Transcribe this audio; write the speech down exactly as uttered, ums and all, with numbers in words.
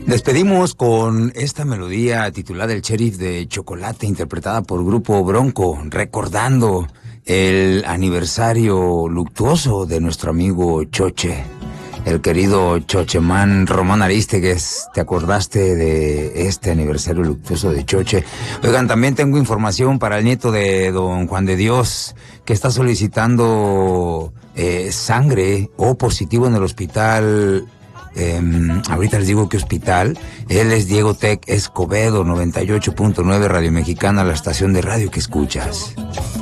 Despedimos con esta melodía titulada El Sheriff de Chocolate, interpretada por Grupo Bronco, recordando el aniversario luctuoso de nuestro amigo Choche, el querido Chochemán Román Arísteguez. ¿Te acordaste de este aniversario luctuoso de Choche? Oigan, también tengo información para el nieto de don Juan de Dios, que está solicitando eh, sangre O positivo en el hospital. Eh, ahorita les digo qué hospital. Él es Diego Tec Escobedo, noventa y ocho punto nueve Radio Mexicana, la estación de radio que escuchas.